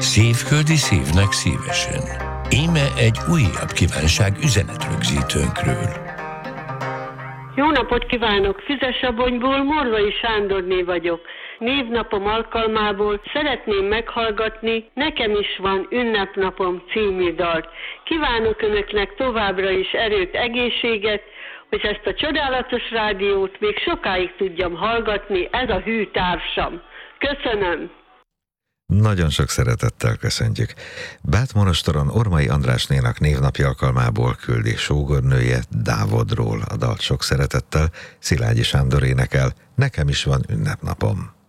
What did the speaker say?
Szívföldi szívnek szívesen. Íme egy újabb kívánság üzenetrögzítőnkről. Jó napot kívánok! Füzesabonyból Morvai Sándorné vagyok. Névnapom alkalmából szeretném meghallgatni Nekem is van ünnepnapom című dalt. Kívánok Önöknek továbbra is erőt, egészséget, hogy ezt a csodálatos rádiót még sokáig tudjam hallgatni, ez a hű társam. Köszönöm! Nagyon sok szeretettel köszöntjük. Bátmonostoron Ormai Andrásnénak névnapja alkalmából küldi sógornője Dávodról a dalt sok szeretettel. Szilágyi Sándor énekel, Nekem is van ünnepnapom.